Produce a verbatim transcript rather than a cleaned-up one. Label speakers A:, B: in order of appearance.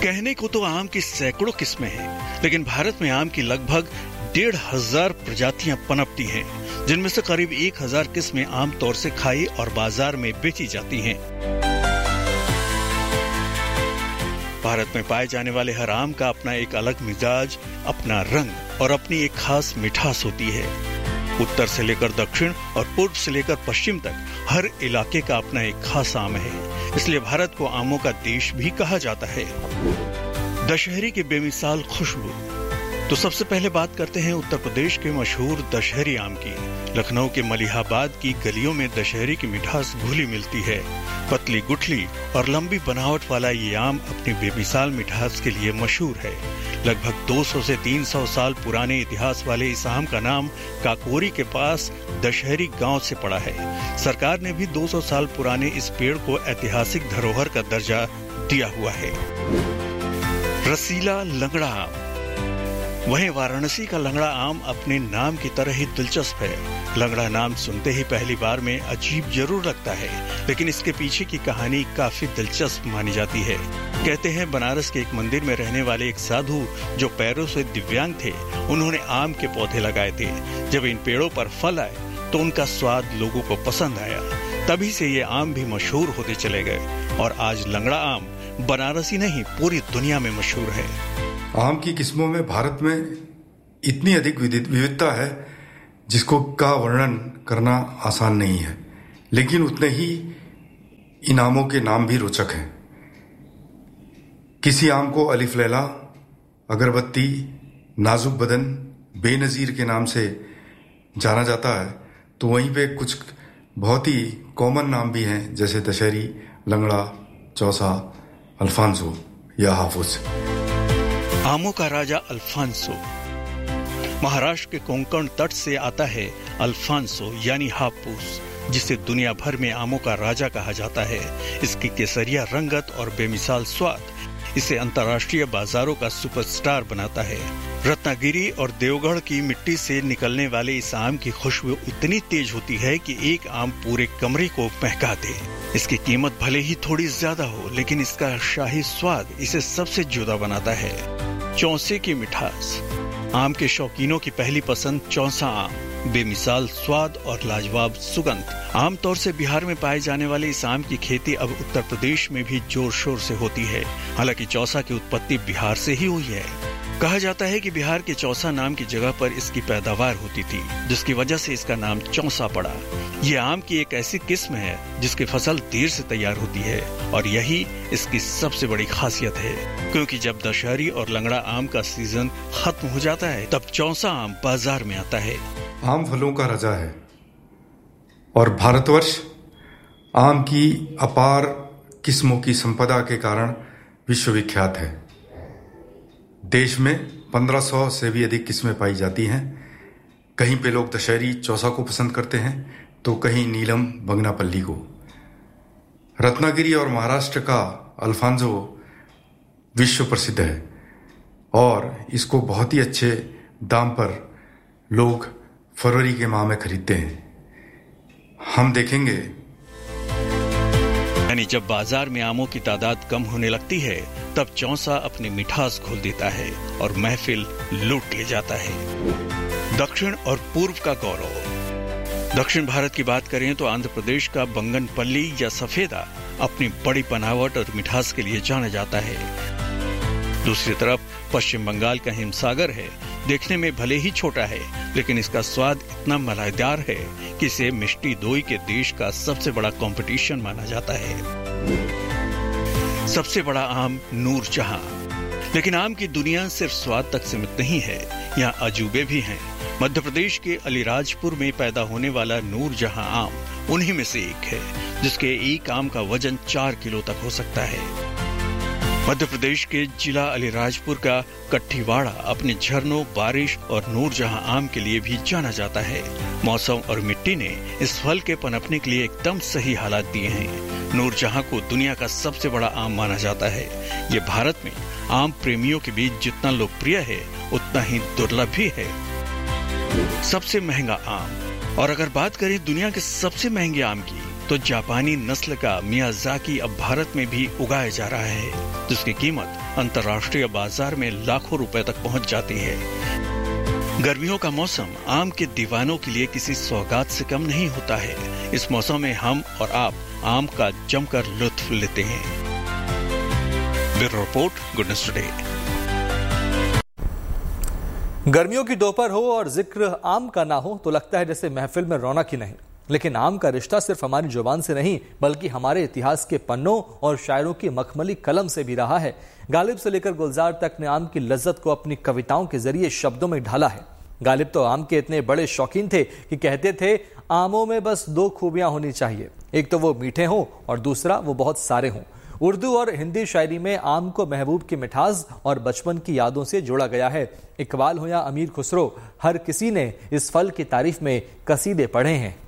A: कहने को तो आम की सैकड़ों किस्में हैं, लेकिन भारत में आम की लगभग डेढ़ हजार प्रजातियां पनपती हैं, जिनमें से करीब एक हजार किस्में आमतौर से खाई और बाजार में बेची जाती हैं। भारत में पाए जाने वाले हर आम का अपना एक अलग मिजाज, अपना रंग और अपनी एक खास मिठास होती है। उत्तर से लेकर दक्षिण और पूर्व से लेकर पश्चिम तक हर इलाके का अपना एक खास आम है, इसलिए भारत को आमों का देश भी कहा जाता है। दशहरी की बेमिसाल खुशबू। तो सबसे पहले बात करते हैं उत्तर प्रदेश के मशहूर दशहरी आम की। लखनऊ के मलिहाबाद की गलियों में दशहरी की मिठास घुली मिलती है। पतली गुठली और लंबी बनावट वाला ये आम अपनी बेमिसाल मिठास के लिए मशहूर है। लगभग दो सौ से तीन सौ साल पुराने इतिहास वाले इस आम का नाम काकोरी के पास दशहरी गांव से पड़ा है। सरकार ने भी दो सौ साल पुराने इस पेड़ को ऐतिहासिक धरोहर का दर्जा दिया हुआ है। रसीला लंगड़ा आम। वहीं वाराणसी का लंगड़ा आम अपने नाम की तरह ही दिलचस्प है। लंगड़ा नाम सुनते ही पहली बार में अजीब जरूर लगता है, लेकिन इसके पीछे की कहानी काफी दिलचस्प मानी जाती है। कहते हैं बनारस के एक मंदिर में रहने वाले एक साधु जो पैरों से दिव्यांग थे, उन्होंने आम के पौधे लगाए थे। जब इन पेड़ों पर फल आए तो उनका स्वाद लोगों को पसंद आया। तभी से ये आम भी मशहूर होते चले गए और आज लंगड़ा आम बनारस ही नहीं पूरी दुनिया में मशहूर है।
B: आम की किस्मों में भारत में इतनी अधिक विविधता है जिसको का वर्णन करना आसान नहीं है, लेकिन उतने ही इन आमों के नाम भी रोचक हैं। किसी आम को अलिफ लैला, अगरबत्ती, नाजुक बदन, बेनजीर के नाम से जाना जाता है, तो वहीं पे कुछ बहुत ही कॉमन नाम भी हैं, जैसे दशहरी, लंगड़ा, चौसा, अल्फांसो या हाफूज।
A: आमों का राजा अल्फांसो। महाराष्ट्र के कोंकण तट से आता है अल्फांसो यानी हापूस, जिसे दुनिया भर में आमों का राजा कहा जाता है। इसकी केसरिया रंगत और बेमिसाल स्वाद इसे अंतर्राष्ट्रीय बाजारों का सुपरस्टार बनाता है। रत्नागिरी और देवगढ़ की मिट्टी से निकलने वाले इस आम की खुशबू इतनी तेज होती है कि एक आम पूरे कमरे को महका दे। इसकी कीमत भले ही थोड़ी ज्यादा हो, लेकिन इसका शाही स्वाद इसे सबसे जुदा बनाता है। चौसे की मिठास। आम के शौकीनों की पहली पसंद चौसा आम। बेमिसाल स्वाद और लाजवाब सुगंध। आमतौर से बिहार में पाए जाने वाले इस आम की खेती अब उत्तर प्रदेश में भी जोर शोर से होती है। हालांकि चौसा की उत्पत्ति बिहार से ही हुई है। कहा जाता है कि बिहार के चौसा नाम की जगह पर इसकी पैदावार होती थी, जिसकी वजह से इसका नाम चौसा पड़ा। ये आम की एक ऐसी किस्म है जिसकी फसल देर से तैयार होती है और यही इसकी सबसे बड़ी खासियत है, क्योंकि जब दशहरी और लंगड़ा आम का सीजन खत्म हो जाता है तब चौसा आम बाजार में आता है।
B: आम फलों का राजा है और भारतवर्ष आम की अपार किस्मों की संपदा के कारण विश्वविख्यात है। देश में पंद्रह सौ से भी अधिक किस्में पाई जाती हैं। कहीं पे लोग दशहरी चौसा को पसंद करते हैं तो कहीं नीलम बंगनापल्ली को। रत्नागिरी और महाराष्ट्र का अल्फांसो विश्व प्रसिद्ध है और इसको बहुत ही अच्छे दाम पर लोग फरवरी के माह में खरीदते हैं। हम देखेंगे
A: यानी जब बाजार में आमों की तादाद कम होने लगती है तब चौसा अपनी मिठास खोल देता है और महफिल लूट ले जाता है। दक्षिण और पूर्व का गौरव। दक्षिण भारत की बात करें तो आंध्र प्रदेश का बंगनपल्ली या सफेदा अपनी बड़ी बनावट और मिठास के लिए जाना जाता है। दूसरी तरफ पश्चिम बंगाल का हिमसागर है। देखने में भले ही छोटा है, लेकिन इसका स्वाद इतना मलाईदार है कि इसे मिष्टी दोई के देश का सबसे बड़ा कंपटीशन माना जाता है। सबसे बड़ा आम नूरजहां। लेकिन आम की दुनिया सिर्फ स्वाद तक सीमित नहीं है, यहाँ अजूबे भी हैं। मध्य प्रदेश के अलीराजपुर में पैदा होने वाला नूरजहां आम उन्हीं में से एक है, जिसके एक आम का वजन चार किलो तक हो सकता है। मध्य प्रदेश के जिला अलीराजपुर का कट्ठीवाड़ा अपने झरनों, बारिश और नूरजहां आम के लिए भी जाना जाता है। मौसम और मिट्टी ने इस फल के पनपने के लिए एकदम सही हालात दिए हैं। नूरजहां को दुनिया का सबसे बड़ा आम माना जाता है। ये भारत में आम प्रेमियों के बीच जितना लोकप्रिय है उतना ही दुर्लभ भी है। सबसे महंगा आम। और अगर बात करें दुनिया के सबसे महंगे आम की तो जापानी नस्ल का मियाज़ाकी अब भारत में भी उगाया जा रहा है, जिसकी कीमत अंतर्राष्ट्रीय बाजार में लाखों रुपए तक पहुंच जाती है। गर्मियों का मौसम आम के दीवानों के लिए किसी सौगात से कम नहीं होता है। इस मौसम में हम और आप आम का जमकर लुत्फ लेते हैं। Bureau report, good news today.
C: गर्मियों की दोपहर हो और जिक्र आम का ना हो तो लगता है जैसे महफिल में रौनक ही नहीं। लेकिन आम का रिश्ता सिर्फ हमारी जुबान से नहीं बल्कि हमारे इतिहास के पन्नों और शायरों की मखमली कलम से भी रहा है। गालिब से लेकर गुलजार तक ने आम की लज्जत को अपनी कविताओं के जरिए शब्दों में ढाला है। गालिब तो आम के इतने बड़े शौकीन थे कि कहते थे आमों में बस दो खूबियां होनी चाहिए, एक तो वो मीठे हों और दूसरा वो बहुत सारे हों। उर्दू और हिंदी शायरी में आम को महबूब की मिठास और बचपन की यादों से जोड़ा गया है। इकबाल हो या अमीर खुसरो, हर किसी ने इस फल की तारीफ में कसीदे पढ़े हैं।